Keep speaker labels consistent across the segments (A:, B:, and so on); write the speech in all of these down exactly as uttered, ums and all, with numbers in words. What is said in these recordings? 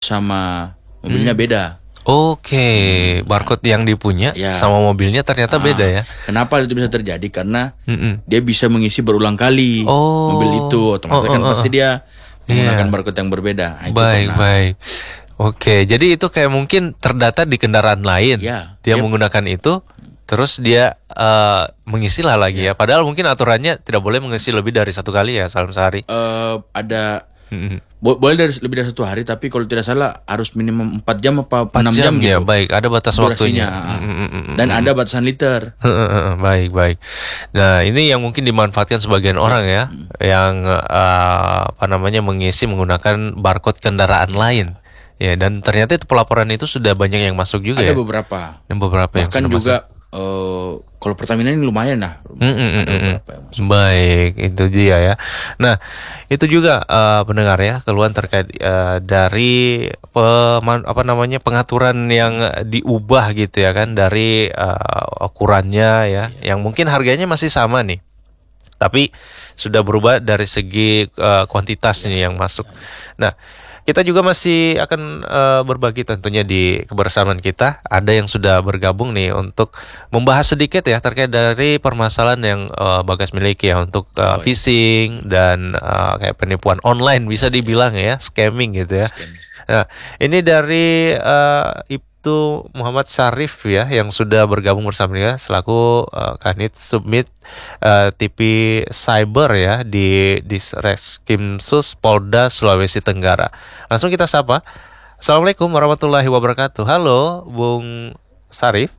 A: sama mobilnya hmm. beda.
B: Oke, barcode yang dipunya ya. Sama mobilnya ternyata ah, beda ya.
A: Kenapa itu bisa terjadi? Karena Mm-mm. dia bisa mengisi berulang kali oh. mobil itu, otomatis oh, kan oh, pasti oh. dia menggunakan yeah. barcode yang berbeda. Nah,
B: baik, itu baik. Oke, jadi itu kayak mungkin terdata di kendaraan lain.
A: Ya,
B: dia
A: dia
B: menggunakan itu, terus dia uh, mengisilah lagi ya. ya. Padahal mungkin aturannya tidak boleh mengisi lebih dari satu kali ya dalam sehari.
A: Uh, ada Bo- boleh dari lebih dari satu hari, tapi kalau tidak salah harus minimum empat jam apa enam jam, jam gitu.
B: Ya, baik, ada batas waktunya.
A: Dan ada batasan liter.
B: Baik, baik. Nah, ini yang mungkin dimanfaatkan sebagian orang ya, yang uh, apa namanya mengisi menggunakan barcode kendaraan lain. Ya, dan ternyata itu pelaporan itu sudah banyak yang masuk juga
A: ada
B: ya.
A: Ada beberapa.
B: Yang beberapa yang
A: bahkan juga uh, kalau Pertamina ini lumayan lah.
B: Mm, mm, mm, Baik, itu dia ya. Nah, itu juga uh, pendengar ya, keluhan terkait uh, dari peman, apa namanya pengaturan yang diubah gitu ya kan, dari uh, ukurannya ya, yeah. yang mungkin harganya masih sama nih, tapi sudah berubah dari segi uh, kuantitasnya yang masuk. Nah, kita juga masih akan uh, berbagi tentunya di kebersamaan kita. Ada yang sudah bergabung nih untuk membahas sedikit ya terkait dari permasalahan yang uh, Bagas miliki ya untuk uh, phishing dan uh, kayak penipuan online bisa dibilang ya, scamming gitu ya. Nah, ini dari uh, Ibtu Muhammad Syarif ya yang sudah bergabung bersama dia selaku uh, Kanit Submit uh, T P Cyber ya di Disreskrimsus Polda Sulawesi Tenggara. Langsung kita sapa. Assalamualaikum warahmatullahi wabarakatuh. Halo, Bung Syarif.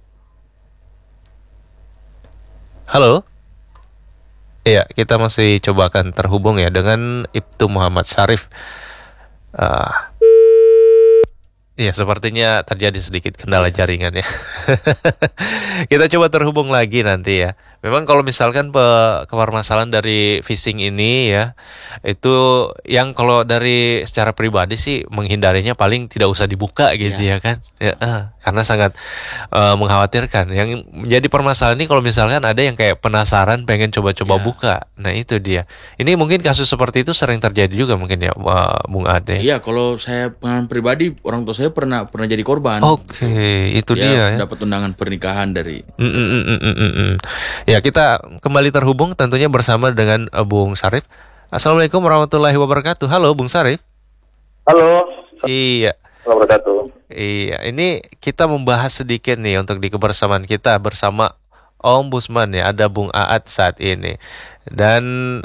B: Halo. Iya, kita masih coba akan terhubung ya dengan Ibtu Muhammad Syarif. Uh, Iya, sepertinya terjadi sedikit kendala jaringan ya. Kita coba terhubung lagi nanti ya. Memang kalau misalkan pe, permasalahan dari phishing ini ya, itu yang kalau dari secara pribadi sih menghindarinya paling tidak usah dibuka gitu ya, ya kan. Ya, uh, karena sangat uh, mengkhawatirkan. Yang menjadi permasalahan ini kalau misalkan ada yang kayak penasaran pengen coba-coba ya. buka. Nah itu dia. Ini mungkin kasus seperti itu sering terjadi juga mungkin ya, uh, Bung Ade.
A: Iya, kalau saya pengalaman pribadi orang tua saya pernah pernah jadi korban.
B: Oke, okay, itu dia ya.
A: Dapat undangan pernikahan dari.
B: Mm, mm, mm, mm, mm, mm. Ya, kita kembali terhubung tentunya bersama dengan uh, Bung Syarif. Assalamualaikum warahmatullahi wabarakatuh. Halo, Bung Syarif.
C: Halo.
B: Iya.
C: Wabarakatuh.
B: Iya, ini kita membahas sedikit nih untuk di kebersamaan kita bersama Ombudsman ya. Ada Bung Aat saat ini. Dan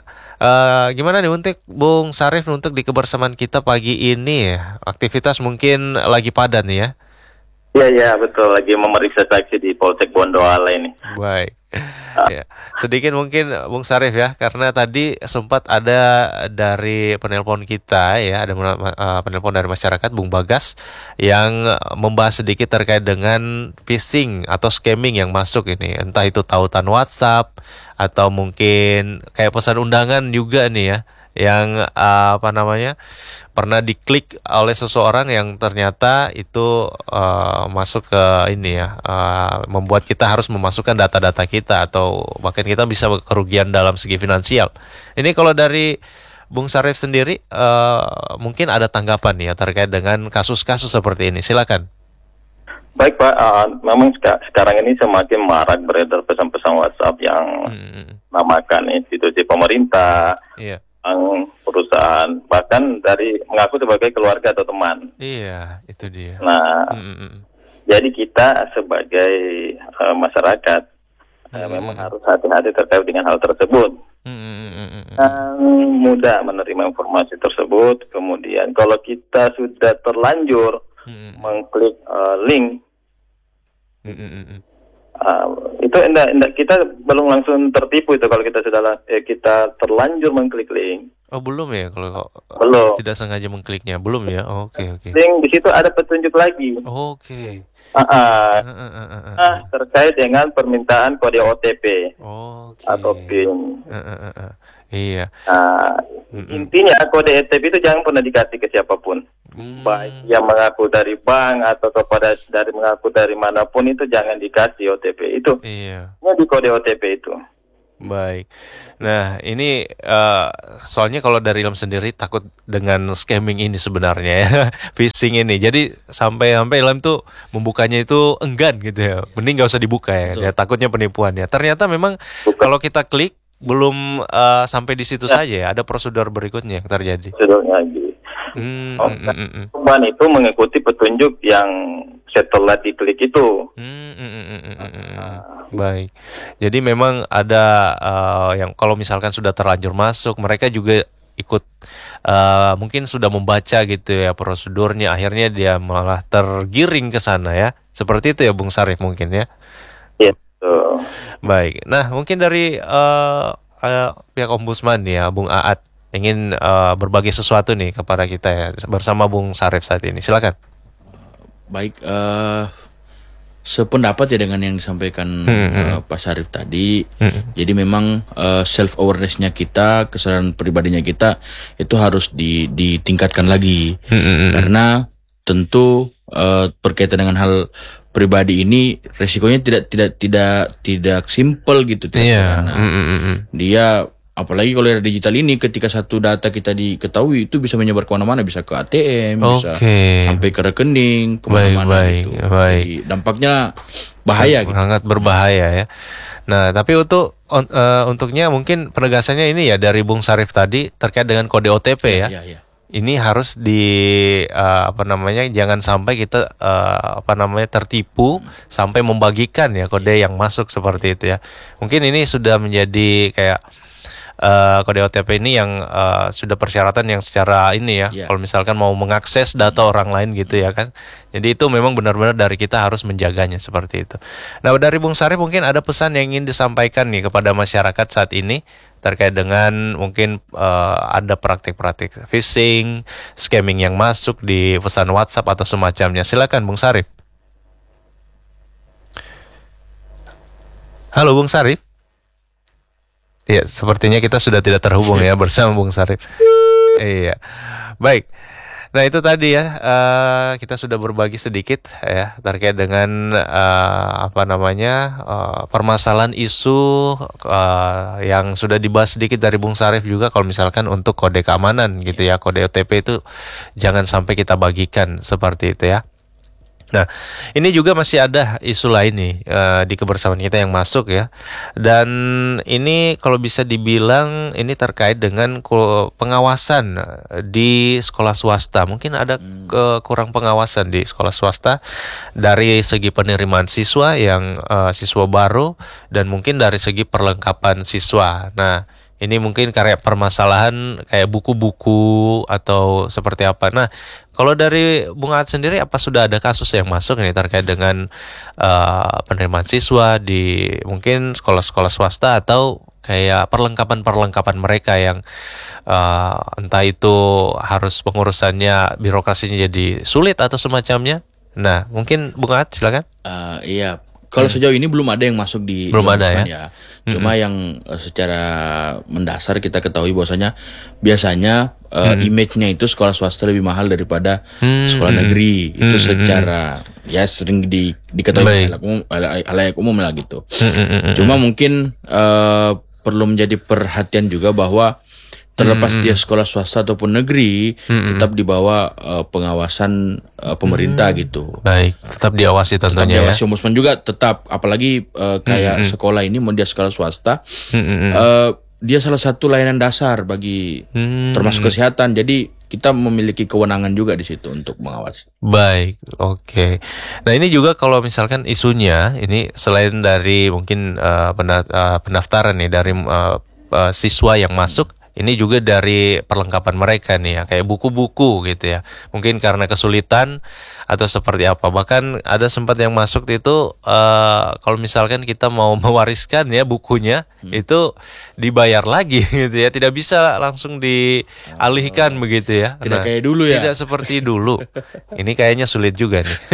B: Uh, gimana nih untuk Bung Syarif untuk di kebersamaan kita pagi ini ya? Aktivitas mungkin lagi padat nih ya?
C: Iya, iya betul. Lagi memeriksa saksi di Polsek Bondoala ini.
B: Baik. Ya. Sedikit mungkin Bung Syarif ya, karena tadi sempat ada dari penelpon kita ya, ada uh, penelpon dari masyarakat Bung Bagas yang membahas sedikit terkait dengan phishing atau scamming yang masuk ini. Entah itu tautan WhatsApp atau mungkin kayak pesan undangan juga nih ya, yang uh, apa namanya pernah diklik oleh seseorang yang ternyata itu uh, masuk ke ini ya, uh, membuat kita harus memasukkan data-data kita atau bahkan kita bisa kerugian dalam segi finansial. Ini kalau dari Bung Syarif sendiri uh, mungkin ada tanggapan ya terkait dengan kasus-kasus seperti ini. Silakan.
C: Baik Pak, uh, memang seka- sekarang ini semakin marak beredar pesan-pesan WhatsApp yang hmm. namakan institusi pemerintah, yeah. perusahaan, bahkan dari mengaku sebagai keluarga atau teman.
B: Iya, itu dia.
C: Nah, hmm. jadi kita sebagai uh, masyarakat hmm. uh, memang harus hati-hati terkait dengan hal tersebut. Hmm. Dan mudah menerima informasi tersebut. Kemudian kalau kita sudah terlanjur Hmm. mengklik uh, link, hmm. uh, itu enggak, enggak, kita belum langsung tertipu itu kalau kita sudah eh, kita terlanjur mengklik link.
B: Oh belum ya kalau
C: belum.
B: Tidak sengaja mengkliknya belum ya? Oke okay, oke. Okay.
C: Link di situ ada petunjuk lagi.
B: Oke. Okay.
C: Uh, uh, uh, uh, uh, uh, uh. terkait dengan permintaan kode O T P okay. atau PIN.
B: Uh, uh, uh, uh. Iya.
C: Nah, mm-mm. intinya kode O T P itu jangan pernah dikasih ke siapapun. Hmm. Baik yang mengaku dari bank atau kepada dari mengaku dari manapun itu jangan dikasih O T P itu.
B: Iya.
C: Ini di kode O T P itu.
B: Baik. Nah, ini uh, soalnya kalau dari Ilham sendiri takut dengan scamming ini sebenarnya ya, phishing ini. Jadi sampai-sampai Ilham tuh membukanya itu enggan gitu ya. Mending gak usah dibuka ya, ya takutnya penipuan ya. Ternyata memang kalau kita klik belum uh, sampai di situ ya. saja ya, ada prosedur berikutnya yang terjadi.
C: Prosedurnya lagi.
B: Hmm,
C: oh,
B: mm, mm, mm.
C: Korban itu mengikuti petunjuk yang setelah diklik itu.
B: Hmm, mm, mm, mm, mm, mm. Baik. Jadi memang ada uh, yang kalau misalkan sudah terlanjur masuk, mereka juga ikut uh, mungkin sudah membaca gitu ya prosedurnya, akhirnya dia malah tergiring ke sana ya. Seperti itu ya Bung Sarif mungkin ya.
C: Iya. Betul.
B: Baik. Nah, mungkin dari uh, uh, pihak Ombudsman ya, Bung Aat ingin uh, berbagi sesuatu nih kepada kita ya bersama Bung Sarif saat ini. Silakan.
A: Baik, uh, sependapat ya dengan yang disampaikan hmm, uh, Pak Sarif tadi. Hmm. Jadi memang uh, self awareness-nya kita, kesadaran pribadinya kita itu harus di, ditingkatkan lagi. Hmm. Karena tentu uh, berkaitan dengan hal pribadi ini resikonya tidak tidak tidak tidak simple gitu, tidak
B: yeah.
A: sederhana.
B: Hmm.
A: Dia apalagi kalau era digital ini, ketika satu data kita diketahui itu bisa menyebar kemana-mana, bisa ke A T M, okay. bisa sampai ke rekening, kemana-mana
B: baik,
A: gitu.
B: Baik.
A: Jadi dampaknya bahaya,
B: sangat, gitu. Sangat berbahaya ya. Nah, tapi untuk uh, untuknya mungkin penegasannya ini ya dari Bung Sarif tadi terkait dengan kode O T P ya. ya, ya, ya. Ini harus di uh, apa namanya, jangan sampai kita uh, apa namanya tertipu hmm. sampai membagikan ya kode yang masuk seperti itu ya. Mungkin ini sudah menjadi kayak Uh, kode O T P ini yang uh, sudah persyaratan yang secara ini ya, yeah. kalau misalkan mau mengakses data orang lain gitu ya kan. Jadi itu memang benar-benar dari kita harus menjaganya seperti itu. Nah, dari Bung Sarif mungkin ada pesan yang ingin disampaikan nih kepada masyarakat saat ini terkait dengan mungkin uh, ada praktik-praktik phishing, scamming yang masuk di pesan WhatsApp atau semacamnya. Silakan Bung Sarif. Halo Bung Sarif. Ya, sepertinya kita sudah tidak terhubung ya bersama Bung Sarif. Iya, baik. Nah itu tadi ya, uh, kita sudah berbagi sedikit ya terkait dengan uh, apa namanya uh, permasalahan isu uh, yang sudah dibahas sedikit dari Bung Sarif juga. Kalau misalkan untuk kode keamanan gitu ya, kode O T P itu jangan sampai kita bagikan seperti itu ya. Nah, ini juga masih ada isu lain nih uh, di kebersamaan kita yang masuk ya. Dan ini kalau bisa dibilang ini terkait dengan pengawasan di sekolah swasta. Mungkin ada ke kurang pengawasan di sekolah swasta dari segi penerimaan siswa yang uh, siswa baru dan mungkin dari segi perlengkapan siswa. Nah, ini mungkin kayak permasalahan kayak buku-buku atau seperti apa. Nah, kalau dari Bung Aat sendiri, apa sudah ada kasus yang masuk ini terkait dengan uh, penerimaan siswa di mungkin sekolah-sekolah swasta atau kayak perlengkapan-perlengkapan mereka yang uh, entah itu harus pengurusannya, birokrasinya jadi sulit atau semacamnya. Nah, mungkin Bung Aat silakan.
A: Uh, iya. Kalau hmm. sejauh ini belum ada yang masuk di
B: belum ada ya.
A: ya. Cuma hmm. yang uh, secara mendasar kita ketahui bahwasanya biasanya uh, hmm. image-nya itu sekolah swasta lebih mahal daripada hmm. sekolah negeri. Itu hmm. secara ya sering di, diketahui halayak umum lah gitu. Hmm. Cuma mungkin uh, perlu menjadi perhatian juga bahwa terlepas hmm. dia sekolah swasta ataupun negeri, hmm. tetap di bawah uh, pengawasan uh, pemerintah hmm. gitu.
B: Baik, tetap diawasi tentunya.
A: Tetap diawasi
B: ya.
A: Ombudsman juga tetap, apalagi uh, kayak hmm. sekolah ini, mau dia sekolah swasta, hmm. uh, dia salah satu layanan dasar bagi hmm. termasuk kesehatan. Jadi kita memiliki kewenangan juga di situ untuk mengawasi.
B: Baik, oke. Okay. Nah ini juga kalau misalkan isunya ini selain dari mungkin uh, pendaftaran nih dari uh, uh, siswa yang masuk. Ini juga dari perlengkapan mereka nih ya, kayak buku-buku gitu ya. Mungkin karena kesulitan atau seperti apa. Bahkan ada sempat yang masuk itu uh, kalau misalkan kita mau mewariskan ya bukunya, hmm. itu dibayar lagi gitu ya. Tidak bisa langsung dialihkan oh, begitu ya.
A: Tidak
B: Nah,
A: kayak dulu ya.
B: Tidak seperti dulu. Ini kayaknya sulit juga nih.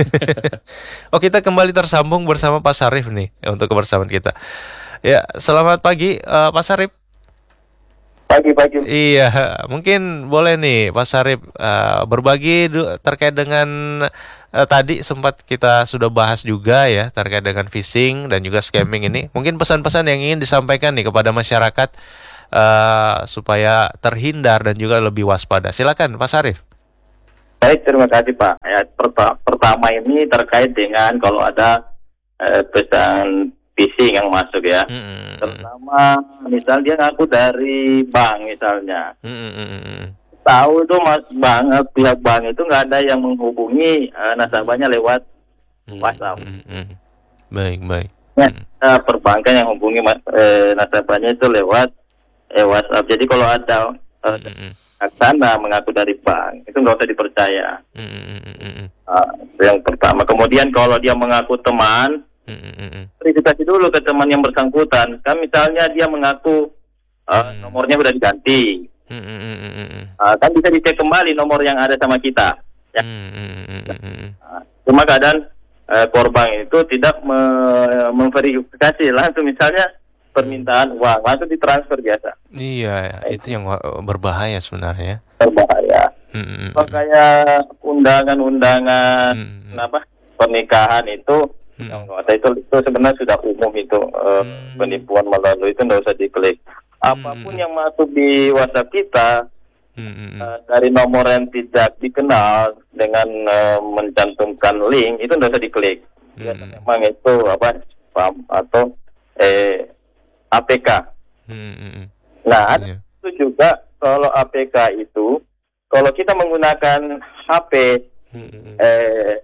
B: Oh, kita kembali tersambung bersama Pak Sarif nih untuk kebersamaan kita. Ya, selamat pagi uh, Pak Sarif.
C: Pagi-pagi.
B: Iya, mungkin boleh nih Pak Syarif uh, berbagi du- terkait dengan uh, tadi sempat kita sudah bahas juga ya terkait dengan phishing dan juga scamming ini. Mungkin pesan-pesan yang ingin disampaikan nih kepada masyarakat uh, supaya terhindar dan juga lebih waspada. Silakan Pak Syarif.
C: Baik, terima kasih Pak. Ya, perta- pertama ini terkait dengan kalau ada eh, pesan phishing yang masuk ya.
B: Mm-mm.
C: Terutama misal dia ngaku dari bank misalnya.
B: Mm-mm.
C: Tahu tuh mas banget pihak bank itu nggak ada yang menghubungi uh, nasabahnya lewat WhatsApp.
B: Mm-mm. Baik, baik.
C: Ya, uh, perbankan yang hubungi mas, eh, nasabahnya itu lewat eh, WhatsApp. Jadi kalau ada uh, aksana mengaku dari bank itu nggak usah dipercaya.
B: Mm-mm.
C: Uh, yang pertama. Kemudian kalau dia mengaku teman, verifikasi dulu ke teman yang bersangkutan. Kan misalnya dia mengaku uh, hmm. nomornya sudah diganti, hmm. uh, kan bisa dicek kembali nomor yang ada sama kita. Ya. Hmm. Uh, cuma keadaan uh, korban itu tidak me- memverifikasi langsung, misalnya permintaan uang langsung ditransfer biasa.
B: Iya, itu yang berbahaya sebenarnya.
C: Berbahaya.
B: Hmm.
C: Makanya undangan-undangan hmm. apa pernikahan itu. Hmm. Yang itu, itu sebenarnya sudah umum itu uh, hmm. penipuan melalui itu nggak usah diklik. Apapun hmm. yang masuk di WhatsApp kita hmm. uh, dari nomor yang tidak dikenal dengan uh, mencantumkan link itu nggak usah diklik. Hmm. Ya, memang itu apa spam atau eh, A P K. Hmm. Nah ada yeah. itu juga kalau A P K itu kalau kita menggunakan H P hmm. eh,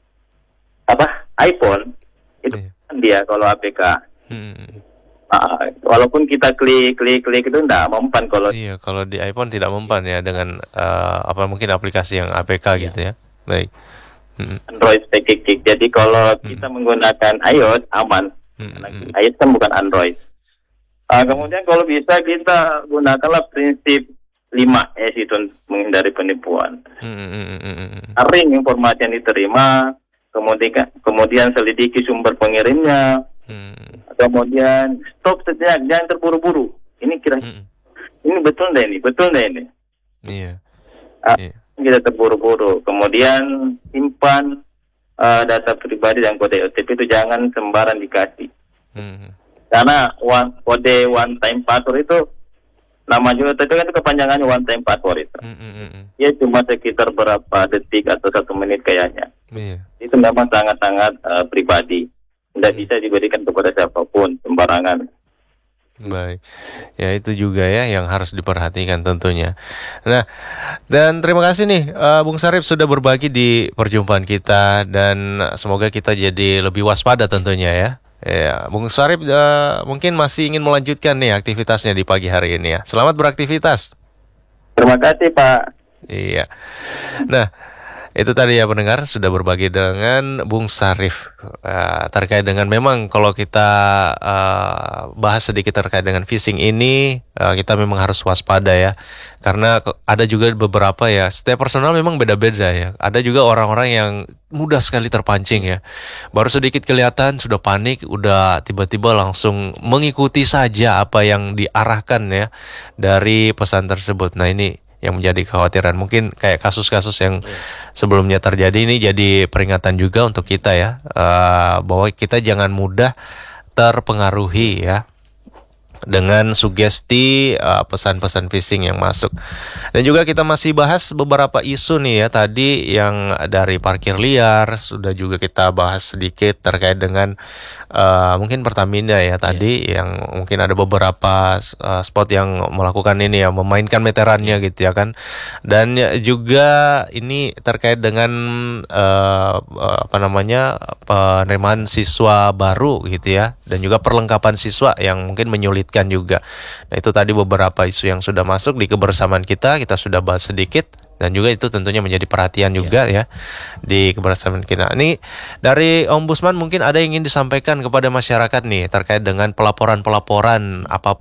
C: apa iPhone itu yeah. kan dia kalau A P K. Hmm. Nah, walaupun kita klik klik klik itu enggak mempan kalau
B: iya kalau di iPhone tidak mempan ya dengan uh, apa mungkin aplikasi yang A P K yeah. gitu ya. Baik. Hmm.
C: Android spesifik. Jadi kalau hmm. kita menggunakan iOS aman. Hmm. iOS kan bukan Android. Uh, kemudian kalau bisa kita gunakanlah prinsip lima S itu untuk menghindari penipuan. Hmm. Ring informasi yang diterima. Kemudian, kemudian selidiki sumber pengirimnya. Hmm. Kemudian stop sejenak, jangan terburu-buru. Ini kira hmm. ini betul deh ini, betul deh ini.
B: Iya.
C: Uh,
B: iya.
C: Kita terburu-buru. Kemudian simpan uh, data pribadi dan kode O T P itu jangan sembarang dikasih. Hmm. Karena one, kode one time password itu nama juga itu kan itu kepanjangannya one time password itu. Hmm. Ya cuma sekitar berapa detik atau satu menit kayaknya. Yeah. Itu memang sangat-sangat uh, pribadi, tidak hmm. bisa diberikan kepada siapapun sembarangan.
B: Baik, ya itu juga ya yang harus diperhatikan tentunya. Nah, dan terima kasih nih uh, Bung Syarif sudah berbagi di perjumpaan kita dan semoga kita jadi lebih waspada tentunya ya. Ya, Bung Syarif uh, mungkin masih ingin melanjutkan nih aktivitasnya di pagi hari ini ya. Selamat beraktivitas.
C: Terima kasih Pak.
B: Iya. Nah. Itu tadi ya pendengar sudah berbagi dengan Bung Syarif uh, terkait dengan memang kalau kita uh, bahas sedikit terkait dengan phishing ini uh, kita memang harus waspada ya karena ada juga beberapa ya setiap personal memang beda-beda ya ada juga orang-orang yang mudah sekali terpancing ya baru sedikit kelihatan sudah panik udah tiba-tiba langsung mengikuti saja apa yang diarahkan ya dari pesan tersebut. Nah ini yang menjadi kekhawatiran mungkin kayak kasus-kasus yang sebelumnya terjadi ini jadi peringatan juga untuk kita ya uh, bahwa kita jangan mudah terpengaruhi ya dengan sugesti uh, pesan-pesan phishing yang masuk. Dan juga kita masih bahas beberapa isu nih ya tadi yang dari parkir liar sudah juga kita bahas sedikit terkait dengan uh, mungkin Pertamina ya tadi yeah. yang mungkin ada beberapa uh, spot yang melakukan ini ya memainkan meterannya gitu ya kan. Dan juga ini terkait dengan uh, apa namanya penerimaan siswa baru gitu ya dan juga perlengkapan siswa yang mungkin menyulit kan juga. Nah itu tadi beberapa isu yang sudah masuk di kebersamaan kita, kita sudah bahas sedikit dan juga itu tentunya menjadi perhatian juga yeah. ya di kebersamaan kita. Ini dari Ombudsman mungkin ada yang ingin disampaikan kepada masyarakat nih terkait dengan pelaporan-pelaporan apapun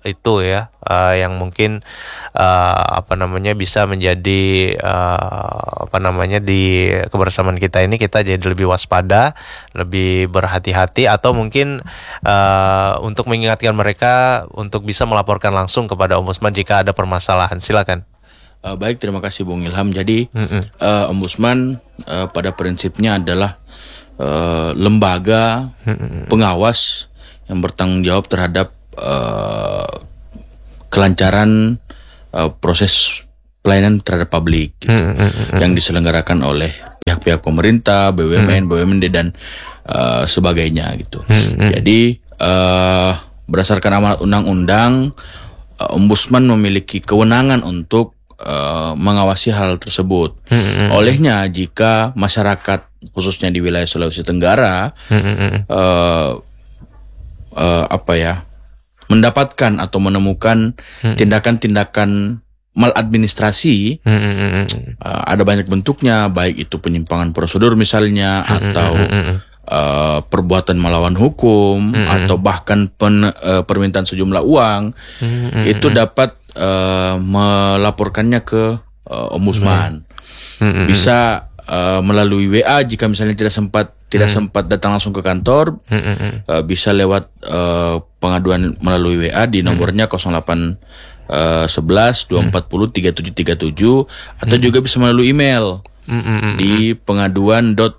B: itu ya uh, yang mungkin uh, apa namanya bisa menjadi uh, apa namanya di kebersamaan kita ini kita jadi lebih waspada, lebih berhati-hati, atau mungkin uh, untuk mengingatkan mereka untuk bisa melaporkan langsung kepada Ombudsman jika ada permasalahan. Silakan.
A: Uh, baik, terima kasih Bung Ilham. Jadi uh, Ombudsman uh, pada prinsipnya adalah uh, lembaga pengawas yang bertanggung jawab terhadap uh, kelancaran uh, proses pelayanan terhadap publik gitu, yang diselenggarakan oleh pihak-pihak pemerintah, B U M N, B U M D dan uh, sebagainya gitu. Jadi uh, berdasarkan amanat undang-undang, uh, Ombudsman memiliki kewenangan untuk uh, mengawasi hal tersebut. Olehnya jika masyarakat khususnya di wilayah Sulawesi Tenggara uh, Uh, apa ya mendapatkan atau menemukan hmm. tindakan-tindakan maladministrasi, hmm. uh, ada banyak bentuknya, baik itu penyimpangan prosedur misalnya, hmm. atau uh, perbuatan melawan hukum, hmm. atau bahkan pen, uh, permintaan sejumlah uang, hmm. itu dapat uh, melaporkannya ke uh, Ombudsman. Hmm. Bisa uh, melalui W A jika misalnya tidak sempat tidak hmm. sempat datang langsung ke kantor, hmm. uh, bisa lewat uh, pengaduan melalui W A di nomornya nol delapan sebelas dua empat nol tiga tujuh tiga tujuh, atau hmm. juga bisa melalui email hmm. di pengaduan dot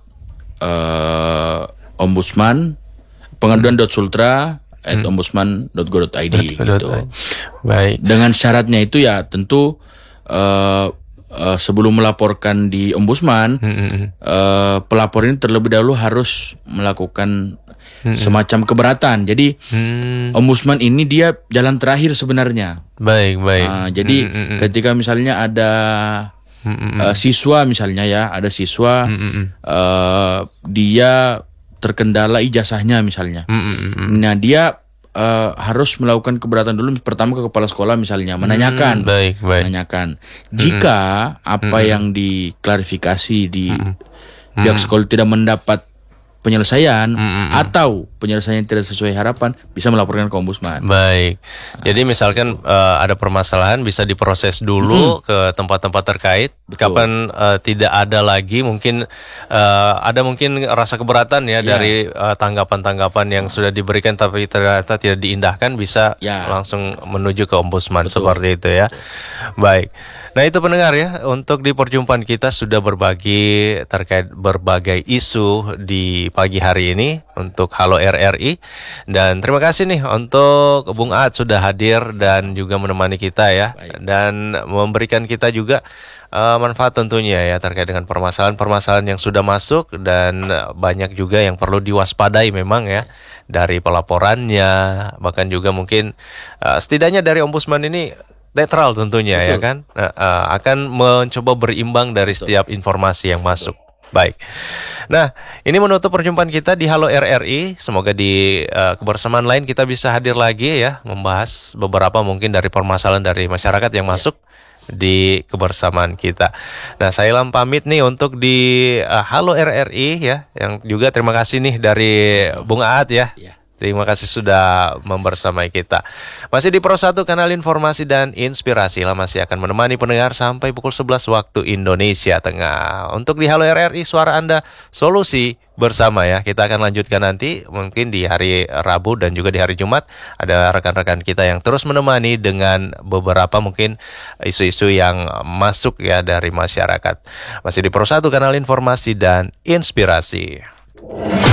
A: ombudsman pengaduan dot sultra at ombudsman dot go dot i d gitu.
B: Baik.
A: Dengan syaratnya itu ya tentu uh, Uh, sebelum melaporkan di Ombudsman, hmm. uh, pelapor ini terlebih dahulu harus melakukan hmm. semacam keberatan. Jadi hmm. Ombudsman ini dia jalan terakhir sebenarnya.
B: Baik, baik.
A: Uh, jadi hmm. ketika misalnya ada hmm. uh, siswa misalnya ya, ada siswa hmm. uh, dia terkendala ijazahnya misalnya. Hmm. Nah dia Uh, harus melakukan keberatan dulu, pertama ke kepala sekolah misalnya, menanyakan,
B: hmm, baik, baik.
A: menanyakan jika hmm. apa hmm. yang diklarifikasi di hmm. pihak sekolah tidak mendapat penyelesaian hmm. atau penyelesaian yang tidak sesuai harapan, bisa melaporkan ke Ombudsman.
B: Baik. Jadi misalkan uh, ada permasalahan bisa diproses dulu hmm. ke tempat-tempat terkait. Betul. Kapan uh, tidak ada lagi mungkin uh, ada mungkin rasa keberatan ya, ya. dari uh, tanggapan-tanggapan yang sudah diberikan tapi ternyata tidak diindahkan, bisa ya. langsung menuju ke Ombudsman. Betul. Seperti itu ya. Betul. Baik. Nah itu pendengar ya, untuk di perjumpaan kita sudah berbagi terkait berbagai isu di pagi hari ini untuk Halo R R I. Dan terima kasih nih untuk Bung Aad sudah hadir dan juga menemani kita ya. Baik. Dan memberikan kita juga uh, manfaat tentunya ya terkait dengan permasalahan-permasalahan yang sudah masuk, dan banyak juga yang perlu diwaspadai memang ya dari pelaporannya, bahkan juga mungkin uh, setidaknya dari Ombudsman ini netral tentunya. Betul. Ya kan nah, uh, akan mencoba berimbang dari Betul. setiap informasi yang masuk. Baik. Nah, ini menutup perjumpaan kita di Halo R R I. Semoga di uh, kebersamaan lain kita bisa hadir lagi ya, membahas beberapa mungkin dari permasalahan dari masyarakat yang masuk di kebersamaan kita. Nah, saya Ilham pamit nih untuk di uh, Halo R R I ya, yang juga terima kasih nih dari Bung Aad ya. Ya. Terima kasih sudah membersamai kita. Masih di Pro satu, kanal informasi dan inspirasi lah, masih akan menemani pendengar sampai pukul sebelas waktu Indonesia Tengah. Untuk di Halo R R I, suara Anda, solusi bersama ya. Kita akan lanjutkan nanti mungkin di hari Rabu dan juga di hari Jumat. Ada rekan-rekan kita yang terus menemani dengan beberapa mungkin isu-isu yang masuk ya dari masyarakat. Masih di Pro satu, kanal informasi dan inspirasi.